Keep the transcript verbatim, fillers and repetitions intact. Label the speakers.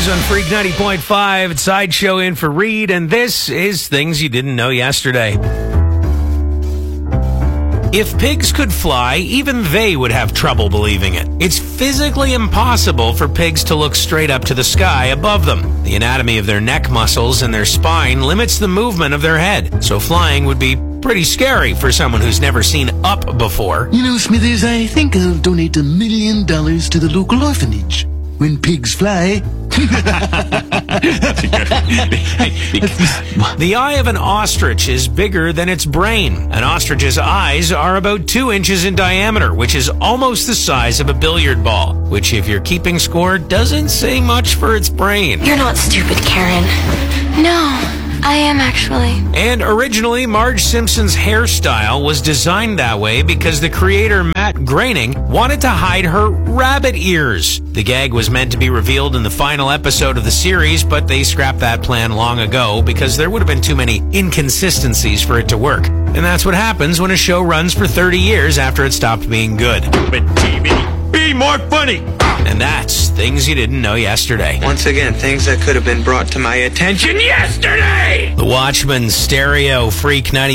Speaker 1: News on Freak ninety point five. It's Sideshow in for Reed, and this is Things You Didn't Know Yesterday. If pigs could fly, even they would have trouble believing it. It's physically impossible for pigs to look straight up to the sky above them. The anatomy of their neck muscles and their spine limits the movement of their head, so flying would be pretty scary for someone who's never seen up before.
Speaker 2: You know, Smithers, I think I'll donate a million dollars to the local orphanage. When pigs fly.
Speaker 1: The eye of an ostrich is bigger than its brain. An ostrich's eyes are about two inches in diameter, which is almost the size of a billiard ball, which, if you're keeping score, doesn't say much for its brain.
Speaker 3: You're not stupid, Karen. No. I am, actually.
Speaker 1: And originally, Marge Simpson's hairstyle was designed that way because the creator, Matt Groening, wanted to hide her rabbit ears. The gag was meant to be revealed in the final episode of the series, but they scrapped that plan long ago because there would have been too many inconsistencies for it to work. And that's what happens when a show runs for thirty years after it stopped being good.
Speaker 4: But T V, be more funny!
Speaker 1: And that's Things You Didn't Know Yesterday.
Speaker 5: Once again, things that could have been brought to my attention yesterday!
Speaker 1: The Watchmen Stereo Freak ninety